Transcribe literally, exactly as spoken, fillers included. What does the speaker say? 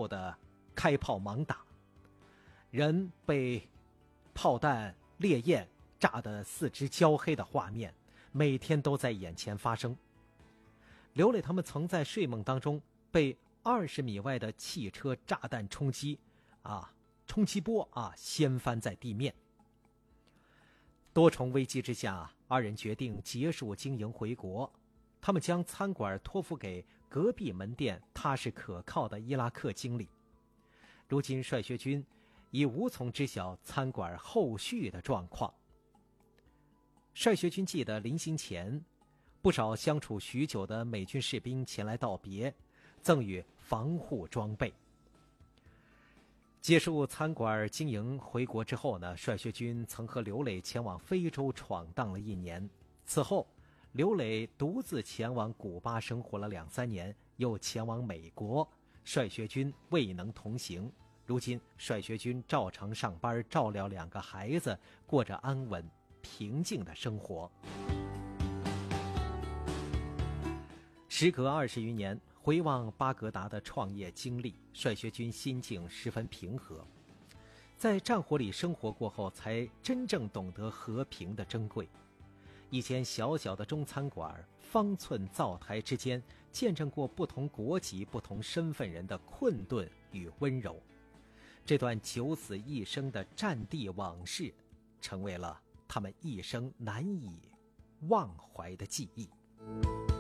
后的开炮猛打，人被炮弹烈焰炸得四肢焦黑的画面每天都在眼前发生。刘磊他们曾在睡梦当中被二十米外的汽车炸弹冲击啊冲击波啊掀翻在地面。多重危机之下，二人决定结束经营回国。他们将餐馆托付给隔壁门店踏实可靠的伊拉克经理。如今帅学军已无从知晓餐馆后续的状况。帅学军记得临行前，不少相处许久的美军士兵前来道别，赠予防护装备。结束餐馆经营回国之后呢，帅学军曾和刘磊前往非洲闯荡了一年。此后，刘磊独自前往古巴生活了两三年，又前往美国，帅学军未能同行。如今，帅学军照常上班，照料两个孩子，过着安稳平静的生活。时隔二十余年，回望巴格达的创业经历，帅学军心境十分平和。在战火里生活过后，才真正懂得和平的珍贵。一间小小的中餐馆，方寸灶台之间，见证过不同国籍、不同身份人的困顿与温柔。这段九死一生的战地往事，成为了他们一生难以忘怀的记忆。